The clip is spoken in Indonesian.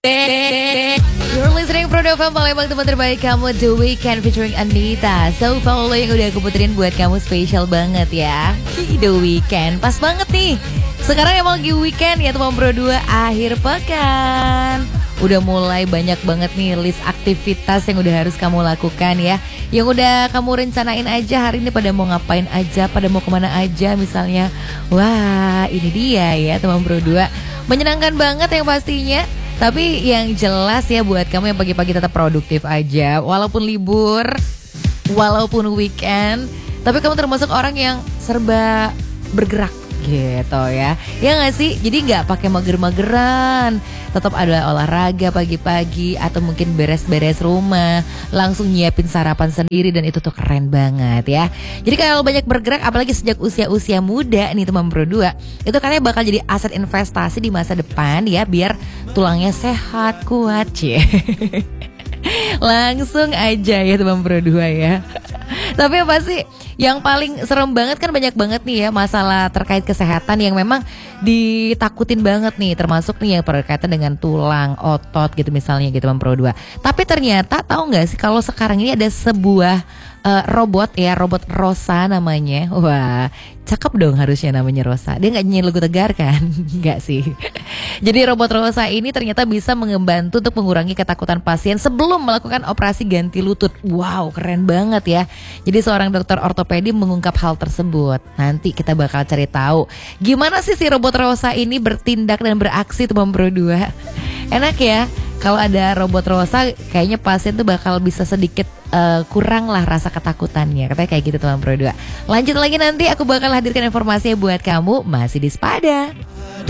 You're listening Pro FM Palembang, teman terbaik kamu, The Weeknd featuring Anita. So Paulo yang udah aku puterin buat kamu spesial banget ya. The Weeknd, pas banget nih. Sekarang emang lagi weekend ya teman Pro 2, akhir pekan. Udah mulai banyak banget nih list aktivitas yang udah harus kamu lakukan ya. Yang udah kamu rencanain aja hari ini, pada mau ngapain aja, pada mau kemana aja misalnya. Wah, ini dia ya teman Pro 2. Menyenangkan banget yang pastinya. Tapi yang jelas ya buat kamu yang pagi-pagi tetap produktif aja. Walaupun libur, walaupun weekend, tapi kamu termasuk orang yang serba bergerak gitu ya. Ya gak sih? Jadi gak pakai mager-mageran. Tetap ada olahraga pagi-pagi, atau mungkin beres-beres rumah, langsung nyiapin sarapan sendiri, dan itu tuh keren banget ya. Jadi kalau banyak bergerak, apalagi sejak usia-usia muda nih teman Pro 2, itu katanya bakal jadi aset investasi di masa depan ya, biar tulangnya sehat, kuat cie. Langsung aja ya teman Pro 2 ya. Tapi apa sih yang paling serem banget, kan banyak banget nih ya masalah terkait kesehatan yang memang ditakutin banget nih, termasuk nih yang berkaitan dengan tulang, otot gitu misalnya gitu teman Pro 2. Tapi ternyata tahu nggak sih kalau sekarang ini ada sebuah robot ya, robot Rosa namanya. Wah, cakep dong harusnya namanya Rosa. Dia nggak nyanyi lagu Tegar kan? Nggak sih. Jadi robot Rosa ini ternyata bisa membantu untuk mengurangi ketakutan pasien sebelum melakukan operasi ganti lutut. Wow, keren banget ya. Jadi seorang dokter ortopedi mengungkap hal tersebut. Nanti kita bakal cari tahu gimana sih si robot Rosa ini bertindak dan beraksi teman Pro 2. Enak ya. Kalau ada robot Rosa, kayaknya pasien tuh bakal bisa sedikit kurang lah rasa ketakutannya. Katanya kayak gitu teman Pro 2. Lanjut lagi, nanti aku bakal hadirkan informasinya buat kamu. Masih di Sepada.